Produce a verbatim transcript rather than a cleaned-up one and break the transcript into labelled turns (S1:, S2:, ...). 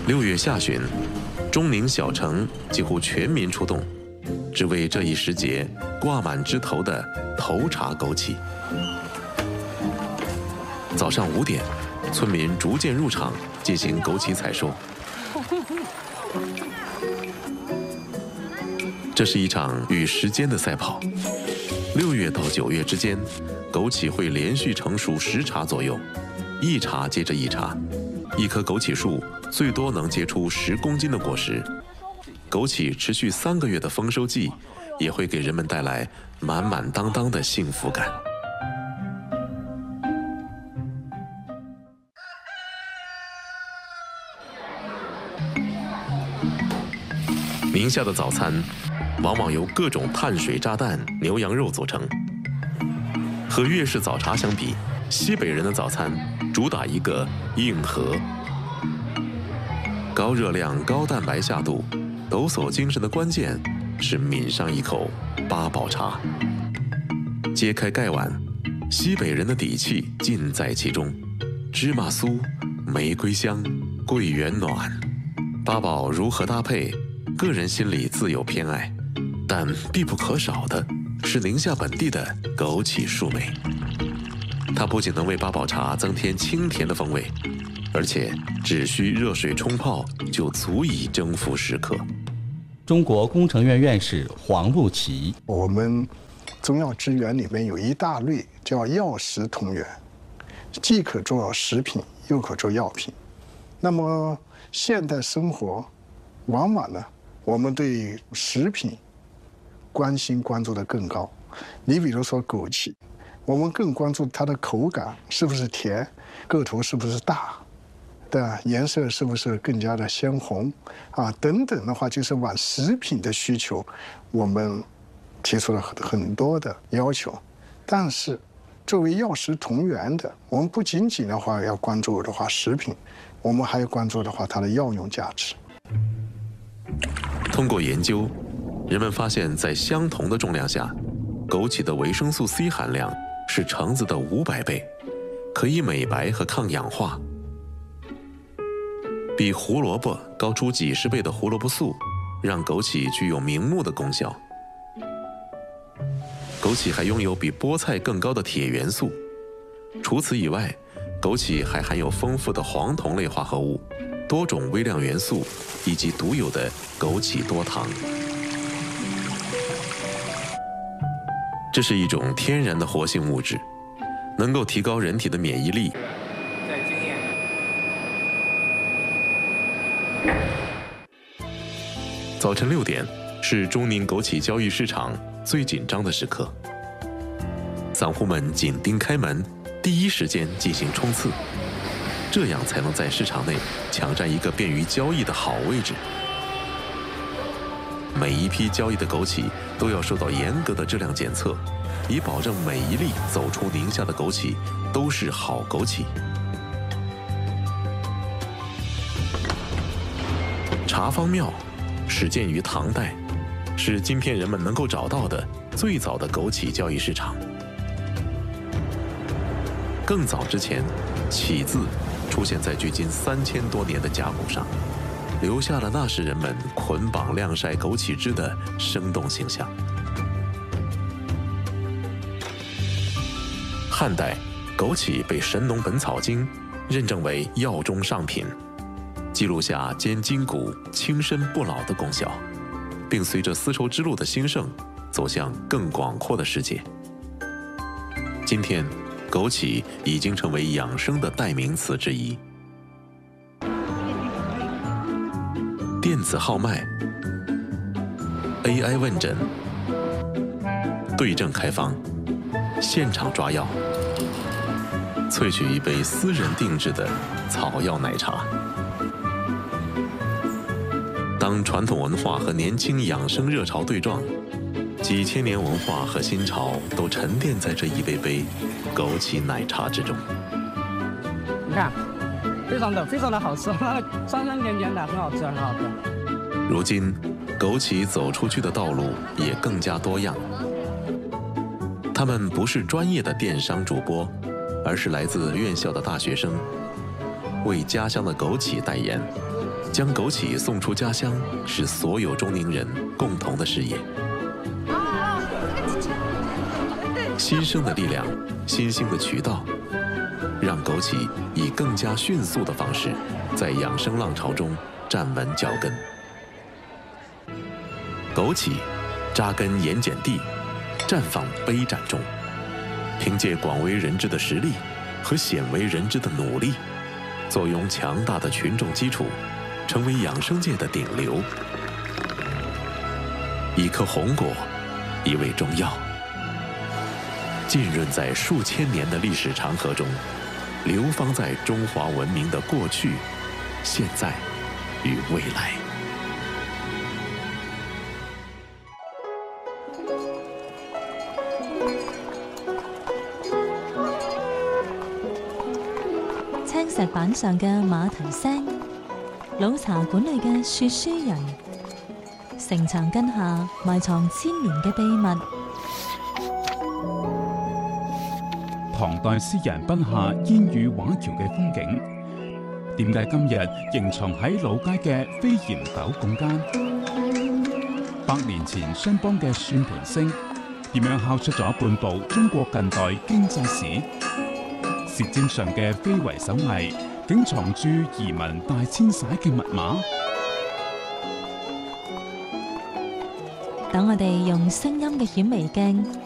S1: 六月下旬，中宁小城几乎全民出动，只为这一时节挂满枝头的头茬枸杞。早上五点，村民逐渐入场进行枸杞采收。这是一场与时间的赛跑。六月到九月之间，枸杞会连续成熟十茬左右，一茬接着一茬。一棵枸杞树最多能结出十公斤的果实。枸杞持续三个月的丰收季，也会给人们带来满满当当的幸福感。宁夏的早餐往往由各种碳水炸弹、牛羊肉组成。和粤式早茶相比，西北人的早餐主打一个硬核。高热量、高蛋白下肚，抖擞精神的关键是抿上一口八宝茶。揭开盖碗，西北人的底气尽在其中。芝麻酥、玫瑰香、桂圆暖，八宝如何搭配，个人心里自有偏爱，但必不可少的是宁夏本地的枸杞树莓。它不仅能为八宝茶增添清甜的风味，而且只需热水冲泡就足以征服食客。
S2: 中国工程院院士黄路奇，
S3: 我们中药之源里面有一大类叫药食同源，既可做食品，又可做药品。那么现代生活，往往呢，我们对食品关心关注的更高。你比如说枸杞，我们更关注它的口感是不是甜，个头是不是大，对吧？颜色是不是更加的鲜红啊？等等的话，就是往食品的需求，我们提出了很很多的要求。但是，作为药食同源的，我们不仅仅的话要关注的话食品，我们还要关注的话它的药用价值。
S1: 通过研究，人们发现，在相同的重量下，枸杞的维生素 C 含量是橙子的五百倍，可以美白和抗氧化。比胡萝卜高出几十倍的胡萝卜素，让枸杞具有明目的功效。枸杞还拥有比菠菜更高的铁元素。除此以外，枸杞还含有丰富的黄酮类化合物、多种微量元素以及独有的枸杞多糖。这是一种天然的活性物质，能够提高人体的免疫力。早晨六点是中宁枸杞交易市场最紧张的时刻，散户们紧盯开门，第一时间进行冲刺，这样才能在市场内抢占一个便于交易的好位置。每一批交易的枸杞都要受到严格的质量检测，以保证每一粒走出宁夏的枸杞都是好枸杞。茶坊庙始建于唐代，是今天人们能够找到的最早的枸杞交易市场。更早之前，杞字出现在距今三千多年的甲骨上，留下了那时人们捆绑晾晒枸杞汁的生动形象。汉代，枸杞被《神农本草经》认证为药中上品，记录下兼筋骨、轻身不老的功效，并随着丝绸之路的兴盛，走向更广阔的世界。今天，枸杞已经成为养生的代名词之一。电子号脉、A I 问诊、对症开方、现场抓药，萃取一杯私人定制的草药奶茶。当传统文化和年轻养生热潮对撞，几千年文化和新潮都沉淀在这一杯杯枸杞奶茶之中。
S4: 你看，非常的非常的好吃，酸酸甜甜的，很好吃，很好吃。
S1: 如今，枸杞走出去的道路也更加多样。他们不是专业的电商主播，而是来自院校的大学生。 为家乡的枸杞代言，将枸杞送出家乡是所有中宁人共同的事业。新生的力量，新兴的渠道，让枸杞以更加迅速的方式，在养生浪潮中站稳脚跟。枸杞扎根盐碱地，绽放杯盏中，凭借广为人知的实力和鲜为人知的努力，坐拥强大的群众基础，成为养生界的顶流。一颗红果，一味中药，浸润在数千年的历史长河中，流芳在中华文明的过去、现在与未来。
S5: 青石板上嘅馬蹄聲，老茶館裏嘅說書人，城牆根下埋藏千年嘅秘密。
S6: 唐代詩人筆下煙雨畫橋嘅風景，點解今日仍藏喺老街嘅飛檐斗拱間？百年前商幫嘅算盤聲，點樣敲出咗半部中國近代經濟史？舌尖上嘅非遺手藝，竟藏住移民大遷徙嘅密碼。
S5: 等我哋用聲音嘅顯微鏡